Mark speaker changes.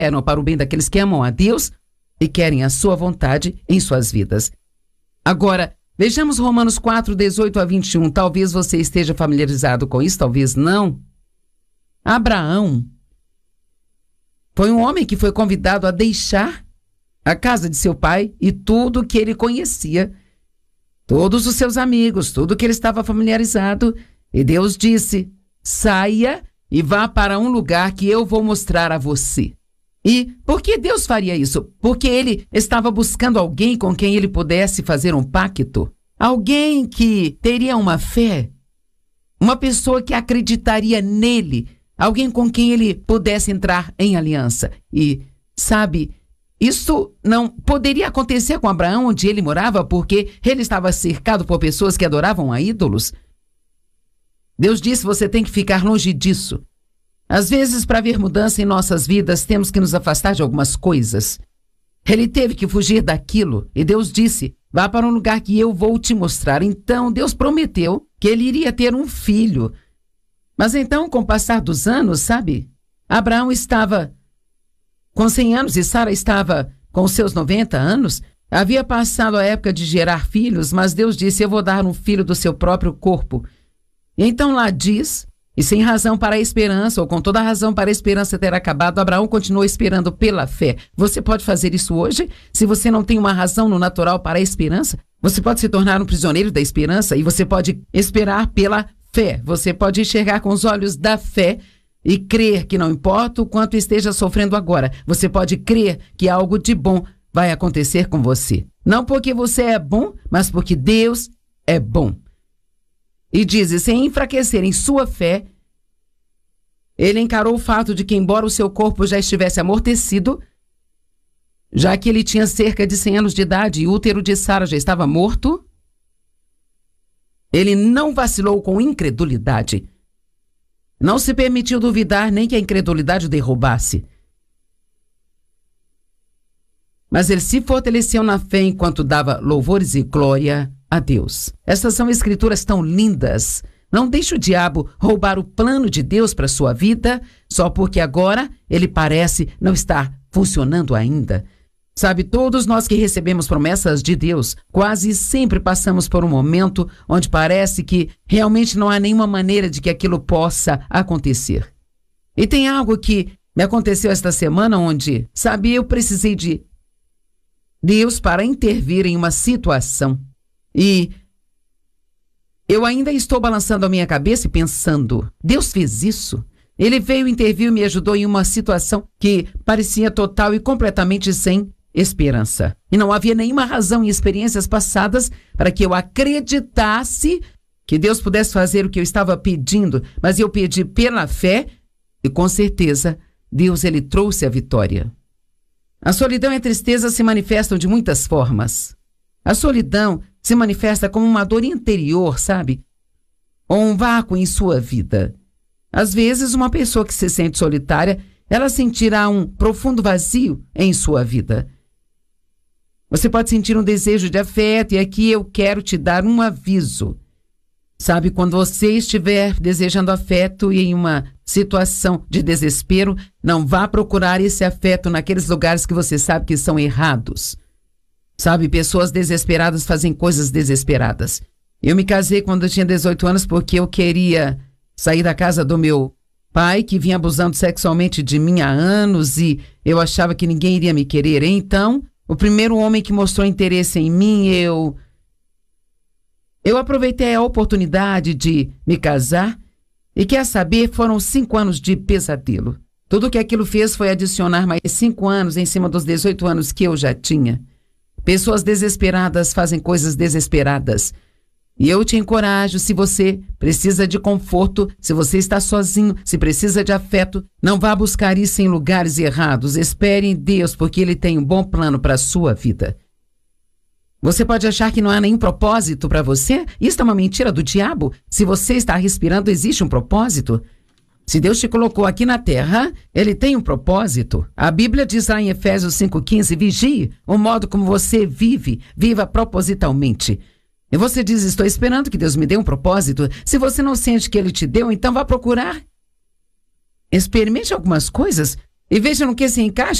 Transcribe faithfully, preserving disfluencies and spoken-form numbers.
Speaker 1: cooperam para o bem daqueles que amam a Deus e querem a sua vontade em suas vidas. Agora, vejamos Romanos quatro, dezoito a vinte e um. Talvez você esteja familiarizado com isso, talvez não. Abraão foi um homem que foi convidado a deixar a casa de seu pai e tudo que ele conhecia, todos os seus amigos, tudo que ele estava familiarizado. E Deus disse: saia e vá para um lugar que eu vou mostrar a você. E por que Deus faria isso? Porque ele estava buscando alguém com quem ele pudesse fazer um pacto. Alguém que teria uma fé. Uma pessoa que acreditaria nele. Alguém com quem ele pudesse entrar em aliança. E, sabe, isso não poderia acontecer com Abraão, onde ele morava, porque ele estava cercado por pessoas que adoravam a ídolos. Deus disse: você tem que ficar longe disso. Às vezes, para ver mudança em nossas vidas, temos que nos afastar de algumas coisas. Ele teve que fugir daquilo, e Deus disse: vá para um lugar que eu vou te mostrar. Então, Deus prometeu que ele iria ter um filho. Mas então, com o passar dos anos, sabe, Abraão estava com cem anos e Sara estava com seus noventa anos. Havia passado a época de gerar filhos, mas Deus disse: eu vou dar um filho do seu próprio corpo. E então lá diz... E sem razão para a esperança, ou com toda razão para a esperança ter acabado, Abraão continuou esperando pela fé. Você pode fazer isso hoje? Se você não tem uma razão no natural para a esperança, você pode se tornar um prisioneiro da esperança e você pode esperar pela fé. Você pode enxergar com os olhos da fé e crer que não importa o quanto esteja sofrendo agora, você pode crer que algo de bom vai acontecer com você. Não porque você é bom, mas porque Deus é bom. E diz, sem enfraquecer em sua fé, ele encarou o fato de que, embora o seu corpo já estivesse amortecido, já que ele tinha cerca de cem anos de idade e o útero de Sara já estava morto, ele não vacilou com incredulidade. Não se permitiu duvidar nem que a incredulidade o derrubasse. Mas ele se fortaleceu na fé enquanto dava louvores e glória a Deus. Estas são escrituras tão lindas. Não deixe o diabo roubar o plano de Deus para sua vida só porque agora ele parece não estar funcionando ainda. Sabe, todos nós que recebemos promessas de Deus, quase sempre passamos por um momento onde parece que realmente não há nenhuma maneira de que aquilo possa acontecer. E tem algo que me aconteceu esta semana onde, sabe, eu precisei de Deus para intervir em uma situação. E eu ainda estou balançando a minha cabeça e pensando, Deus fez isso? Ele veio, interviu e me ajudou em uma situação que parecia total e completamente sem esperança. E não havia nenhuma razão em experiências passadas para que eu acreditasse que Deus pudesse fazer o que eu estava pedindo, mas eu pedi pela fé e com certeza Deus, ele trouxe a vitória. A solidão e a tristeza se manifestam de muitas formas. A solidão se manifesta como uma dor interior, sabe? Ou um vácuo em sua vida. Às vezes, uma pessoa que se sente solitária, ela sentirá um profundo vazio em sua vida. Você pode sentir um desejo de afeto, e aqui eu quero te dar um aviso. Sabe, quando você estiver desejando afeto e em uma situação de desespero, não vá procurar esse afeto naqueles lugares que você sabe que são errados. Sabe, pessoas desesperadas fazem coisas desesperadas. Eu me casei quando eu tinha dezoito anos porque eu queria sair da casa do meu pai, que vinha abusando sexualmente de mim há anos, e eu achava que ninguém iria me querer. Então, o primeiro homem que mostrou interesse em mim, eu... Eu aproveitei a oportunidade de me casar e, quer saber, foram cinco anos de pesadelo. Tudo que aquilo fez foi adicionar mais cinco anos em cima dos dezoito anos que eu já tinha. Pessoas desesperadas fazem coisas desesperadas. E eu te encorajo, se você precisa de conforto, se você está sozinho, se precisa de afeto, não vá buscar isso em lugares errados. Espere em Deus, porque Ele tem um bom plano para a sua vida. Você pode achar que não há nenhum propósito para você? Isso é uma mentira do diabo. Se você está respirando, existe um propósito. Se Deus te colocou aqui na terra, Ele tem um propósito. A Bíblia diz lá em Efésios cinco quinze, vigie o modo como você vive, viva propositalmente. E você diz, estou esperando que Deus me dê um propósito. Se você não sente que Ele te deu, então vá procurar. Experimente algumas coisas E veja no que se encaixa